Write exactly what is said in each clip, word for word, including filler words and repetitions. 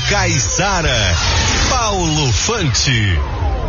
Caiçara, Paulo Fante.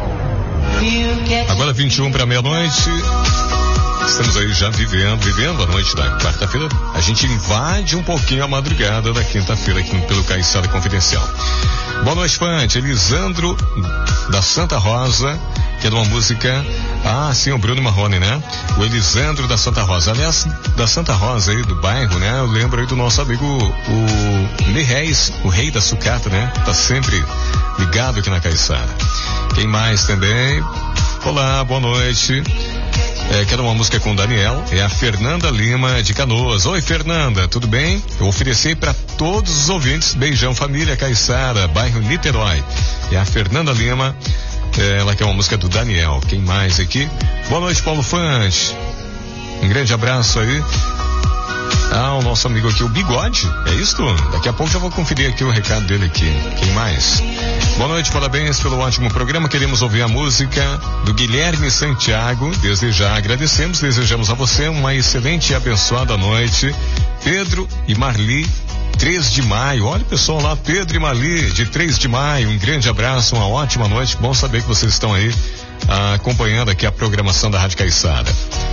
Agora vinte e um para meia-noite. Estamos aí já vivendo, vivendo a noite da quarta-feira. A gente invade um pouquinho a madrugada da quinta-feira aqui pelo Caiçara Confidencial. Boa noite, Fante. Elisandro da Santa Rosa, que é de uma música. Ah, sim, o Bruno Marrone, né? O Elisandro da Santa Rosa. Aliás, da Santa Rosa aí, do bairro, né? Eu lembro aí do nosso amigo, o Ney Reis, o rei da sucata, né? Tá sempre ligado aqui na Caiçara. Quem mais também? Olá, boa noite. É, quero uma música com o Daniel, é a Fernanda Lima de Canoas. Oi, Fernanda, tudo bem? Eu ofereci para todos os ouvintes, beijão família Caiçara, bairro Niterói. É a Fernanda Lima, é, ela quer uma música do Daniel. Quem mais aqui? Boa noite, Paulo Fante. Um grande abraço aí. Ah, o nosso amigo aqui, o Bigode, é isso? Daqui a pouco já vou conferir aqui o recado dele aqui. Quem mais? Boa noite, parabéns pelo ótimo programa. Queremos ouvir a música do Guilherme Santiago. Desde já agradecemos, desejamos a você uma excelente e abençoada noite. Pedro e Marli, três de maio. Olha o pessoal lá, Pedro e Marli, de três de maio. Um grande abraço, uma ótima noite. Bom saber que vocês estão aí ah, acompanhando aqui a programação da Rádio Caiçara.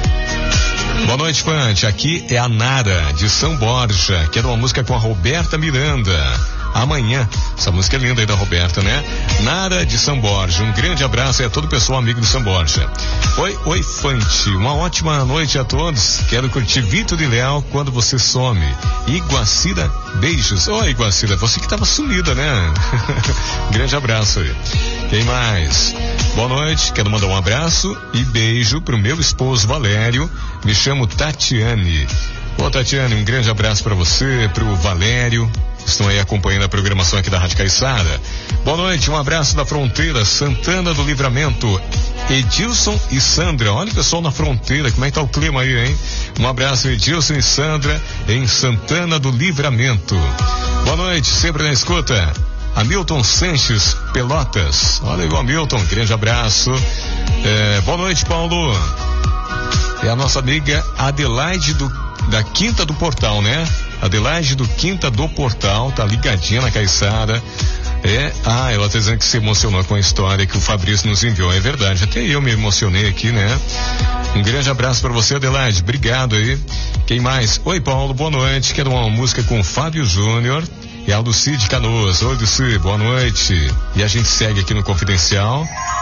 Boa noite, Fante. Aqui é a Nara, de São Borja. Quero uma música com a Roberta Miranda. Amanhã. Essa música é linda aí da Roberta, né? Nara de São Borja. Um grande abraço aí a todo o pessoal amigo de São Borja. Oi, oi, Fante. Uma ótima noite a todos. Quero curtir Vitor e Léo quando você some. Iguacira, beijos. Oi, Iguacira, você que tava sumida, né? Grande abraço aí. Quem mais? Boa noite. Quero mandar um abraço e beijo pro meu esposo Valério. Me chamo Tatiane. Ô, Tatiane, um grande abraço para você, pro Valério. Estão aí acompanhando a programação aqui da Rádio Caiçara. Boa noite, um abraço da fronteira, Santana do Livramento. Edilson e Sandra, olha o pessoal na fronteira, como é que tá o clima aí, hein? Um abraço, Edilson e Sandra, em Santana do Livramento. Boa noite, sempre na escuta. Hamilton Sanches, Pelotas. Olha aí o Hamilton, grande abraço. É, boa noite, Paulo. É a nossa amiga Adelaide do, da Quinta do Portal, né? Adelaide do Quinta do Portal, tá ligadinha na Caiçara. É, ah, ela tá dizendo que se emocionou com a história que o Fabrício nos enviou. É verdade, até eu me emocionei aqui, né? Um grande abraço para você, Adelaide, obrigado aí. Quem mais? Oi, Paulo, boa noite. Quero uma música com o Fábio Júnior e a Lucy de Canoas. Oi, Lucy, boa noite. E a gente segue aqui no Confidencial.